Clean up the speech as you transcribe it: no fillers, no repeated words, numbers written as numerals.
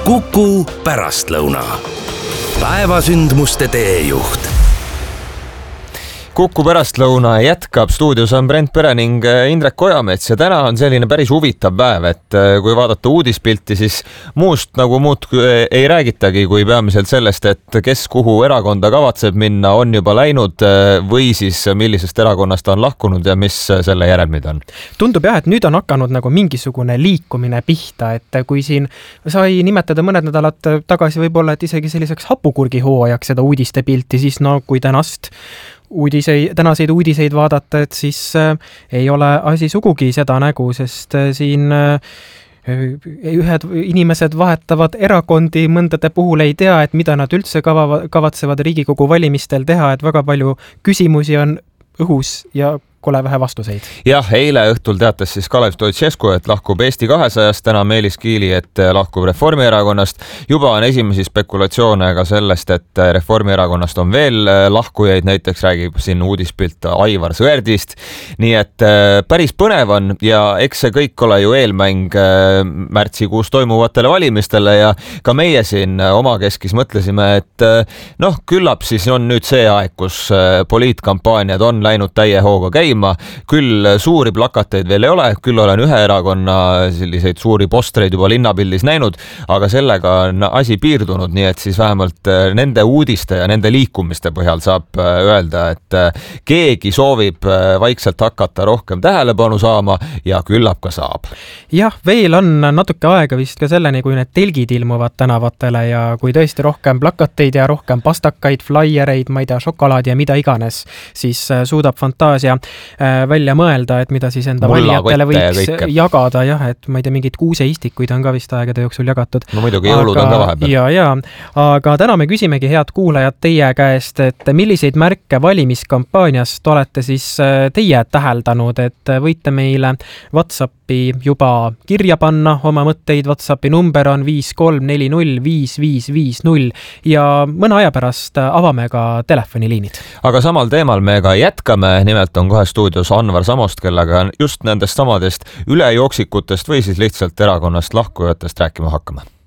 Kuku pärastlõuna. Päevasündmuste teejuht. Kuku pärastlõuna jätkab, stuudios on Brent Pere ning Indrek Ojamets ja täna on selline päris huvitav päev, et kui vaadata uudispilti, siis muust ei räägitagi kui peamiselt sellest, et kes kuhu erakonda kavatseb minna, on juba läinud või siis millisest erakonnast on lahkunud ja mis selle järelmid on. Tundub jah, et nüüd on hakanud nagu mingisugune liikumine pihta, et kui siin sai nimetada mõned nädalad tagasi võib-olla, et isegi selliseks hapukurgihooajaks seda uudistepilti, siis kui tänaseid uudiseid vaadata, et siis ei ole asi sugugi seda nägu, sest siin ühed inimesed vahetavad erakondi, mõndade puhul ei tea, et mida nad üldse kavatsevad Riigikogu valimistel teha, et väga palju küsimusi on õhus ja kole vähe vastuseid. Jah, eile õhtul teatas siis Kalev Stoicescu, et lahkub Eesti 200-st, täna Meelis Kiili, et lahkub Reformierakonnast. Juba on esimesi spekulatsioone ka sellest, et Reformierakonnast on veel lahkujaid, näiteks räägib siin uudispilt Aivar Sõerdist. Nii et päris põnev on ja eks see kõik ole ju eelmäng märtsikuus toimuvatele valimistele ja ka meie siin omakeskis mõtlesime, et küllap siis on nüüd see aeg, kus poliitkampaaniad on läinud täie hooga käima. Küll suuri plakateid veel ei ole, küll olen ühe erakonna selliseid suuri postreid juba linnapildis näinud, aga sellega on asi piirdunud, nii et siis vähemalt nende uudiste ja nende liikumiste põhjal saab öelda, et keegi soovib vaikselt hakata rohkem tähelepanu saama ja küllap ka saab. Jah, veel on natuke aega vist ka selleni, kui need telgid ilmuvad tänavatele ja kui tõesti rohkem plakateid ja rohkem pastakaid, flaiereid, ma ei tea, šokolaadi ja mida iganes, siis suudab fantaasia välja mõelda, et mida siis enda valijatele võiks jagada, jah, et ma ei tea, mingid kuuseistikuid on ka vist aegade jooksul jagatud. No muidugi jõulud on ka vahepeal. Aga täna me küsimegi, head kuulajad, teie käest, et milliseid märke valimiskampaaniast olete siis teie täheldanud, et võite meile WhatsAppi juba kirja panna oma mõtteid. WhatsAppi number on 53405550 ja mõne aja pärast avame ka telefoniliinid. Aga samal teemal me ka jätkame, nimelt on kohe stuudios Anvar Samost, kellega just nendest samadest ülejooxikutest või siis lihtsalt erakonnast lahkujatest rääkima hakkame.